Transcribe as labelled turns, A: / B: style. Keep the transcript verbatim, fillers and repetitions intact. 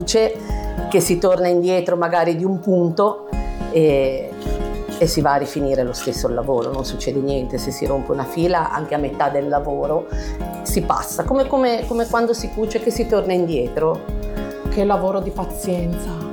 A: C'è che si torna indietro magari di un punto e, e si va a rifinire lo stesso il lavoro, non succede niente. Se si rompe una fila anche a metà del lavoro si passa, come, come, come quando si cuce che si torna indietro.
B: Che lavoro di pazienza.